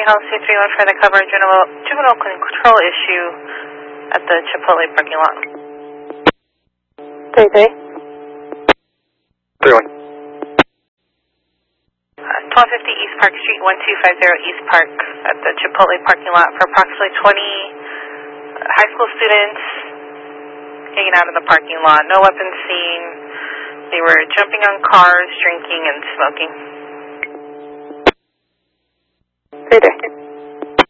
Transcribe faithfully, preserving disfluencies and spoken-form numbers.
House two three one for the cover juvenile, juvenile control issue at the Chipotle parking lot. three three. three one. Uh, twelve fifty East Park Street, one two five zero East Park at the Chipotle parking lot for approximately twenty high school students hanging out in the parking lot. No weapons seen. They were jumping on cars, drinking, and smoking. three three.